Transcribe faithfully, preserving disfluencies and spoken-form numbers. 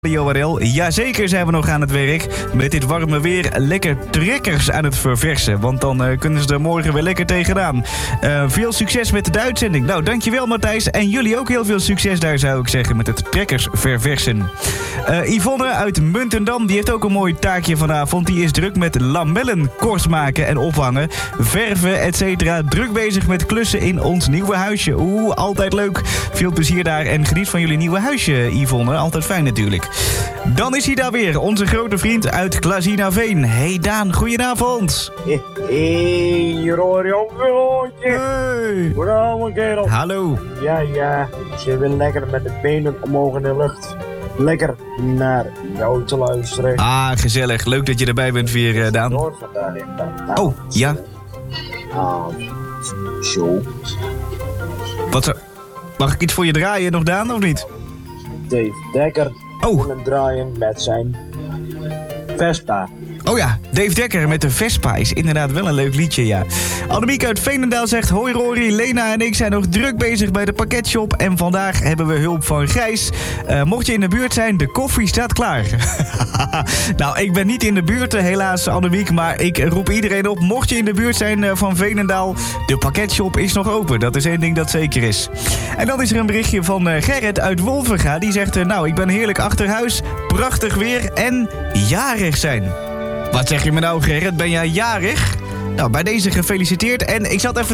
Radio R L. Jazeker zijn we nog aan het werk. Met dit warme weer lekker trekkers aan het verversen. Want dan uh, kunnen ze er morgen weer lekker tegenaan. Uh, veel succes met de uitzending. Nou, dankjewel Matthijs. En jullie ook heel veel succes daar, zou ik zeggen, met het trekkers verversen. Uh, Yvonne uit Muntendam, die heeft ook een mooi taakje vanavond. Die is druk met lamellen kort maken en ophangen. Verven, et cetera. Druk bezig met klussen in ons nieuwe huisje. Oeh, altijd leuk. Veel plezier daar en geniet van jullie nieuwe huisje, Yvonne. Altijd fijn natuurlijk. Dan is hij daar weer, onze grote vriend uit Klazinaveen. Hey Daan, goedenavond. Hé, hey, Rory, jongen. Hey. Goedenavond, kerel. Hallo. Ja, ja, ik zit weer lekker met de benen omhoog in de lucht. Lekker naar jou te luisteren. Ah, gezellig. Leuk dat je erbij bent weer, uh, Daan. Door vandaag in de Oh, ja. Ah, zo. Wat zo? Mag ik iets voor je draaien nog, Daan, of niet? Dave Dekker. Oh. Aan het draaien met zijn Vespa. Oh ja, Dave Dekker met de Vespa is inderdaad wel een leuk liedje, ja. Annemiek uit Veenendaal zegt: hoi Rory, Lena en ik zijn nog druk bezig bij de pakketshop. En vandaag hebben we hulp van Gijs. Uh, mocht je in de buurt zijn, de koffie staat klaar. Nou, ik ben niet in de buurt helaas, Annemiek. Maar ik roep iedereen op, mocht je in de buurt zijn uh, van Veenendaal, de pakketshop is nog open. Dat is één ding dat zeker is. En dan is er een berichtje van uh, Gerrit uit Wolvenga. Die zegt: uh, nou, ik ben heerlijk achter huis, prachtig weer en jarig zijn. Wat zeg je me nou, Gerrit? Ben jij jarig? Nou, bij deze gefeliciteerd. En ik zat even